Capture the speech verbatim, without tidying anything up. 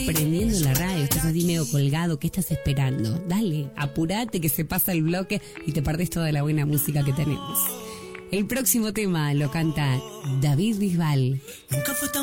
prendiendo la radio, estás así medio colgado, ¿qué estás esperando? Dale, apurate que se pasa el bloque y te perdés toda la buena música que tenemos. El próximo tema lo canta David Bisbal. Nunca fue tan